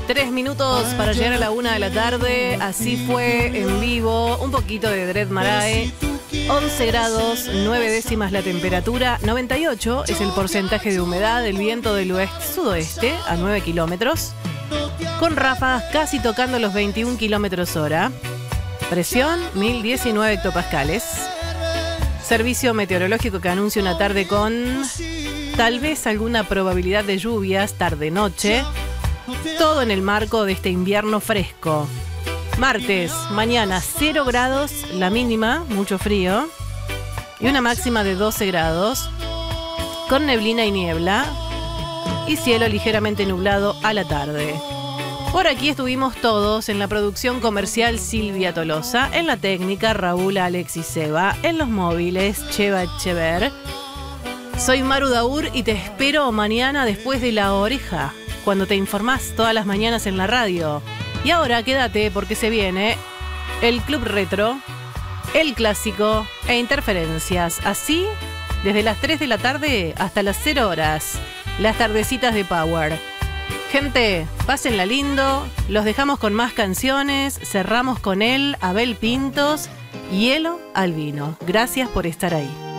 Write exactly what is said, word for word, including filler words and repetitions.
Tres minutos para llegar a la una de la tarde. Así fue en vivo. Un poquito de Dread Marae. once grados, nueve décimas la temperatura. noventa y ocho es el porcentaje de humedad. El viento del oeste-sudoeste a nueve kilómetros. Con ráfagas casi tocando los veintiún kilómetros hora. Presión mil diecinueve hectopascales. Servicio meteorológico que anuncia una tarde con tal vez alguna probabilidad de lluvias tarde-noche. Todo en el marco de este invierno fresco. Martes, mañana cero grados, la mínima, mucho frío. Y una máxima de doce grados, con neblina y niebla. Y cielo ligeramente nublado a la tarde. Por aquí estuvimos todos, en la producción comercial Silvia Tolosa, en la técnica Raúl Alexis Seba, en los móviles Cheva Echever. Soy Maru Daur y te espero mañana después de La Oreja, cuando te informás todas las mañanas en la radio. Y ahora quédate porque se viene el Club Retro, el clásico e interferencias. Así, desde las tres de la tarde hasta las cero horas, las tardecitas de Power. Gente, pásenla lindo, los dejamos con más canciones, cerramos con él, Abel Pintos, Hielo al vino. Gracias por estar ahí.